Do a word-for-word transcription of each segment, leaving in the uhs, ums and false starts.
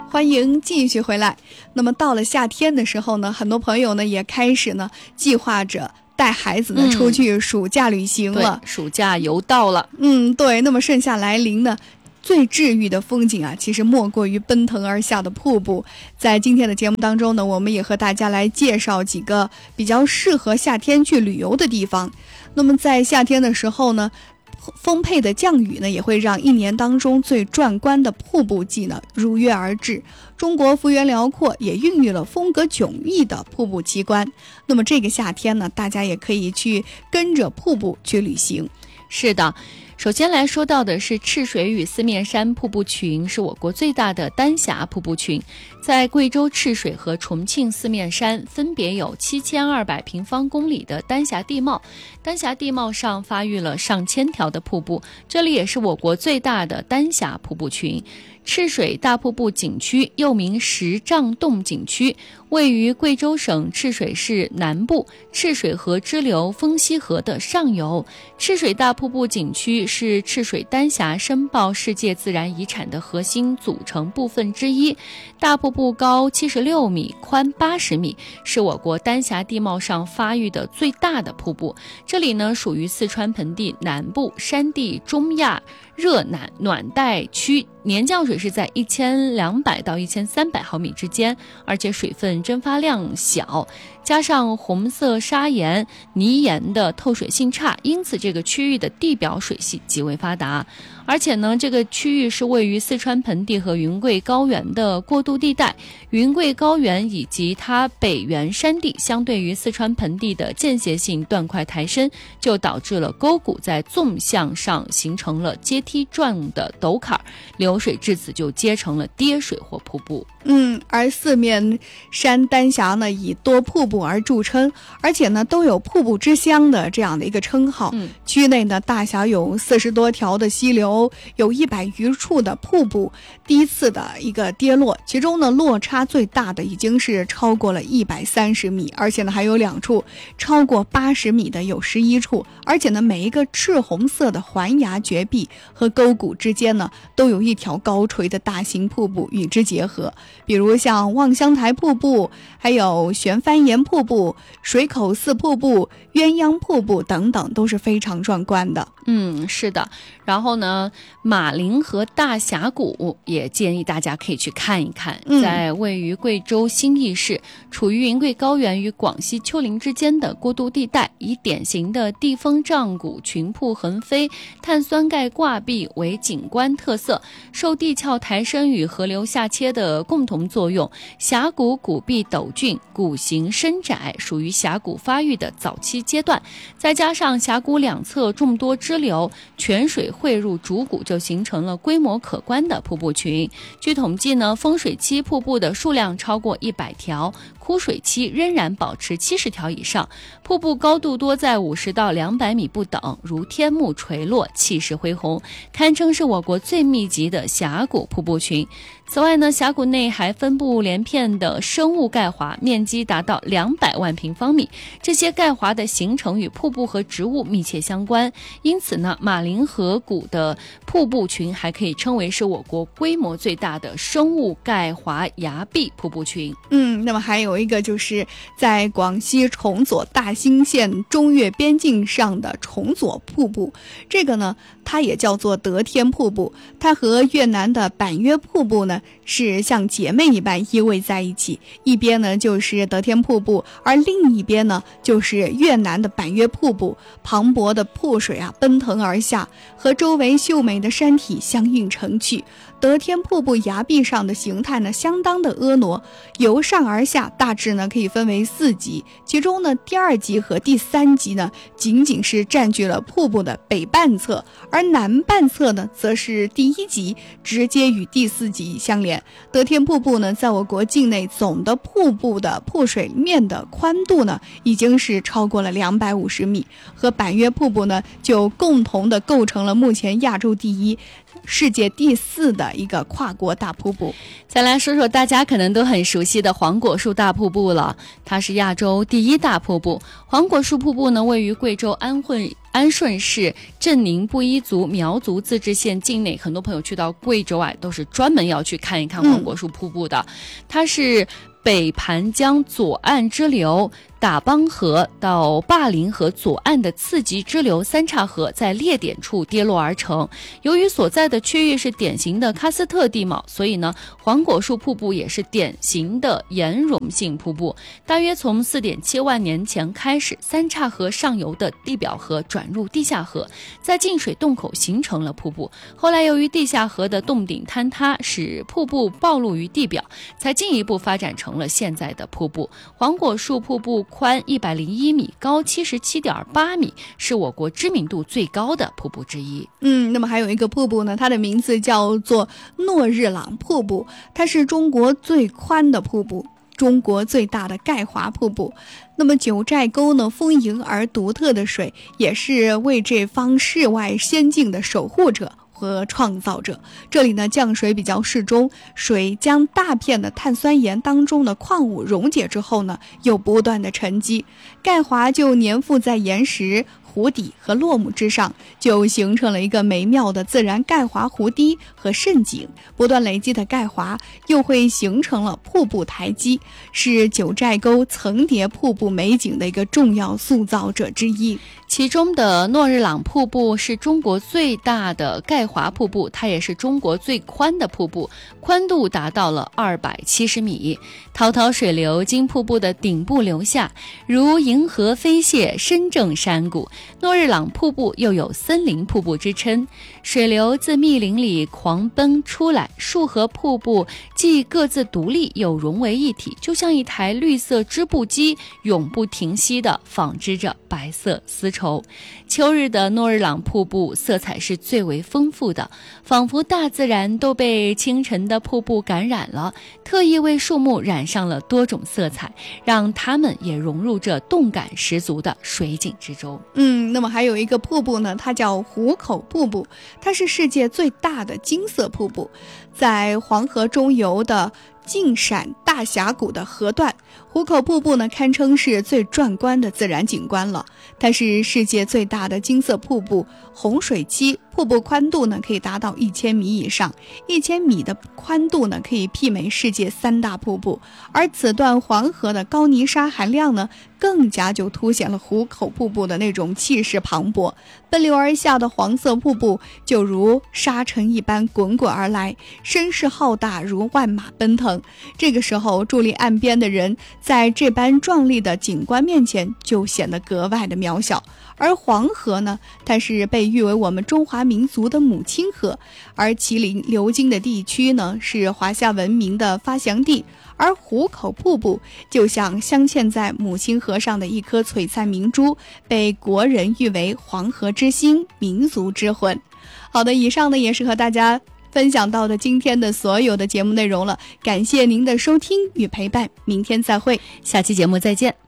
欢迎继续回来。那么到了夏天的时候呢，很多朋友呢也开始呢计划着带孩子呢、嗯、出去暑假旅行了。 暑假游到了。 嗯，对。那么盛夏来临呢，最治愈的风景啊，其实莫过于奔腾而下的瀑布。在今天的节目当中呢，我们也和大家来介绍几个比较适合夏天去旅游的地方。那么在夏天的时候呢，丰沛的降雨呢，也会让一年当中最壮观的瀑布季呢如约而至。中国幅员辽阔，也孕育了风格迥异的瀑布奇观。那么这个夏天呢，大家也可以去跟着瀑布去旅行。 是的，首先来说到的是赤水与四面山瀑布群，是我国最大的丹霞瀑布群。在贵州赤水和重庆四面山分别有七千二百平方公里的丹霞地貌，丹霞地貌上发育了上千条的瀑布，这里也是我国最大的丹霞瀑布群。赤水大瀑布景区又名石嶂洞景区，位于贵州省赤水市南部，赤水河支流丰溪河的上游。赤水大瀑布景区是赤水丹霞申报世界自然遗产的核心组成部分之一。大瀑布高七十六米，宽八十米，是我国丹霞地貌上发育的最大的瀑布。这里呢，属于四川盆地南部山地中亚热暖暖带区，年降水是在一千两百到一千三百毫米之间，而且水分蒸发量小，加上红色砂岩泥岩的透水性差，因此这个区域的地表水系极为发达。而且呢，这个区域是位于四川盆地和云贵高原的过渡地带，云贵高原以及它北缘山地相对于四川盆地的间歇性断块抬升，就导致了沟谷在纵向上形成了阶梯状的陡坎，流水至此就结成了跌水或瀑布。 嗯，而四面山丹霞呢，以多瀑布而著称，而且呢都有瀑布之乡的这样的一个称号。嗯，区内呢大小有四十多条的溪流，有一百余处的瀑布第一次的一个跌落，其中呢落差最大的已经是超过了一百三十米，而且呢还有两处超过八十米的有十一处，而且呢每一个赤红色的环崖绝壁和沟谷之间呢都有一条高垂的大型瀑布与之结合，比如像望乡台瀑布，还有悬帆岩瀑布、水口寺瀑布、鸳鸯瀑布等等，都是非常壮观的。 嗯，是的。然后呢，马陵河大峡谷也建议大家可以去看一看， 嗯、 在位于贵州兴义市，处于云贵高原与广西丘陵之间的过渡地带，以典型的地峰丈谷、群瀑横飞、碳酸钙挂壁为景观特色，受地壳抬升与河流下切的共同作用，峡谷谷壁陡峻，谷形深窄，属于峡谷发育的早期阶段。再加上峡谷两侧众多支流，泉水汇入主谷，就形成了规模可观的瀑布群。据统计呢，丰水期瀑布的数量超过一百条，枯水期仍然保持七十条以上，瀑布高度多在五十到两百米不等，如天幕垂落，气势恢宏，堪称是我国最密集的峡谷瀑布群。此外呢，峡谷内还分布连片的生物钙华，面积达到两百万平方米。这些钙华的形成与瀑布和植物密切相关，因此呢，马陵河谷的瀑布群还可以称为是我国规模最大的生物钙华崖壁瀑布群。 嗯，那么还有一个就是在广西崇左大兴县中越边境上的崇左瀑布，这个呢，它也叫做得天瀑布，它和越南的板约瀑布呢是像姐妹一般依偎在一起，一边呢就是得天瀑布，而另一边呢就是越南的板约瀑布。磅礴的瀑水啊奔腾而下，和周围秀美的山体相映成趣。得天瀑布崖壁上的形态呢相当的婀娜，由上而下大致呢可以分为四级，其中呢第二级和第三级呢仅仅是占据了瀑布的北半侧，而南半侧呢则是第一级直接与第四级相连。得天瀑布呢在我国境内总的瀑布的瀑水面的宽度呢已经是超过了两百五十米，和板约瀑布呢就共同的构成了目前亚洲第一， 世界第四的一个跨国大瀑布。 再来说说大家可能都很熟悉的黄果树大瀑布了，它是亚洲第一大瀑布。黄果树瀑布呢，位于贵州安混安顺市镇宁布依族苗族自治县境内。很多朋友去到贵州啊，都是专门要去看一看黄果树瀑布的。嗯、它是北盘江左岸支流打邦河到灞陵河左岸的次级支流三岔河在裂点处跌落而成。由于所在的区域是典型的喀斯特地貌，所以呢，黄果树瀑布也是典型的岩溶性瀑布。大约从 四点七万年前开始，三岔河上游的地表河转入地下河，在进水洞口形成了瀑布。后来由于地下河的洞顶坍塌，使瀑布暴露于地表，才进一步发展成了现在的瀑布。黄果树瀑布宽一百零一米，高 七十七点八米，是我国知名度最高的瀑布之一。 嗯，那么还有一个瀑布呢，它的名字叫做诺日朗瀑布，它是中国最宽的瀑布，中国最大的钙华瀑布。那么九寨沟呢，丰盈而独特的水，也是为这方世外仙境的守护者和创造者。这里呢，降水比较适中，水将大片的碳酸盐当中的矿物溶解之后呢，又不断的沉积，钙华就粘附在岩石、湖底和落木之上，就形成了一个美妙的自然钙华湖堤和渗井。不断累积的钙华又会形成了瀑布台基，是九寨沟层叠瀑布美景的一个重要塑造者之一。 其中的诺日朗瀑布是中国最大的钙华瀑布，它也是中国最宽的瀑布，宽度达到了二百七十米。滔滔水流经瀑布的顶部流下，如银河飞泻，深正山谷。诺日朗瀑布又有森林瀑布之称，水流自密林里狂奔出来，树和瀑布既各自独立又融为一体，就像一台绿色织布机，永不停息地纺织着白色丝绸。秋日的诺日朗瀑布色彩是最为丰富的，仿佛大自然都被清晨的瀑布感染了，特意为树木染上了多种色彩，让它们也融入这动感十足的水景之中。 嗯，那么还有一个瀑布呢，它叫壶口瀑布，它是世界最大的金色瀑布，在黄河中游的晋陕大峡谷的河段。壶口瀑布呢，堪称是最壮观的自然景观了。它是世界最大的金色瀑布，洪水期瀑布宽度呢可以达到一千米以上，一千米的宽度呢可以媲美世界三大瀑布。而此段黄河的高泥沙含量呢，更加就凸显了壶口瀑布的那种气势磅礴。奔流而下的黄色瀑布就如沙尘一般滚滚而来，声势浩大，如万马奔腾。这个时候，伫立岸边的人在这般壮丽的景观面前就显得格外的渺小。而黄河呢，它是被誉为我们中华民族的母亲河，而其邻流经的地区呢，是华夏文明的发祥地。而壶口瀑布就像镶嵌在母亲河上的一颗璀璨明珠，被国人誉为黄河之心，民族之魂。好的，以上呢也是和大家分享到的今天的所有的节目内容了，感谢您的收听与陪伴，明天再会， 下期节目再见。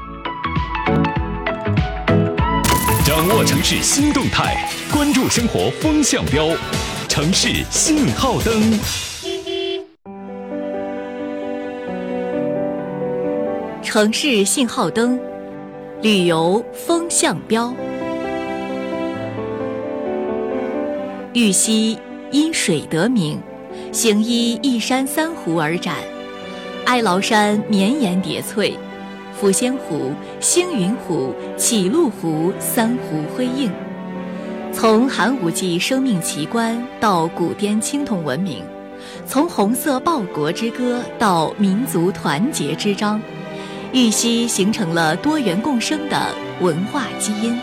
掌握城市新动态，关注生活风向标，城市信号灯。 城市信号灯，旅游风向标。玉溪因水得名，形依一山三湖而展。哀牢山绵延叠翠，抚仙湖、星云湖、启鹿湖三湖辉映。从寒武纪生命奇观到古滇青铜文明，从红色报国之歌到民族团结之章，玉溪形成了多元共生的文化基因。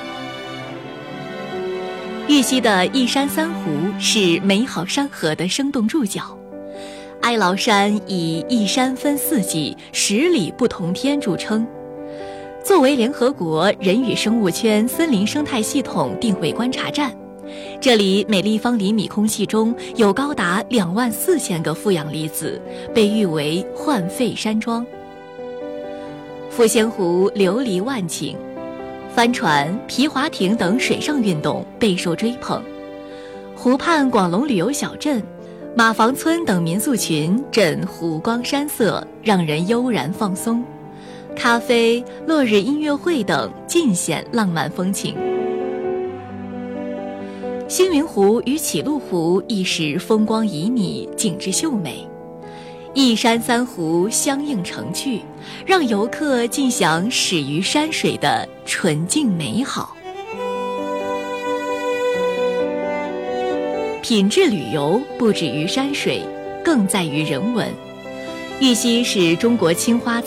玉溪的一山三湖是美好山河的生动注脚。哀牢山以一山分四季，十里不同天著称。作为联合国人与生物圈森林生态系统定位观察站，这里每立方厘米空气中有高达两万四千个负氧离子，被誉为焕肺山庄。抚仙湖琉璃万顷，帆船、皮划艇等水上运动备受追捧。 湖畔广隆旅游小镇、马房村等民宿群枕湖光山色，让人悠然放松。咖啡、落日音乐会等尽显浪漫风情。星云湖与启路湖亦是风光旖旎，景致秀美，一山三湖相映成趣，让游客尽享始于山水的纯净美好。品质旅游不止于山水，更在于人文。玉溪是中国青花瓷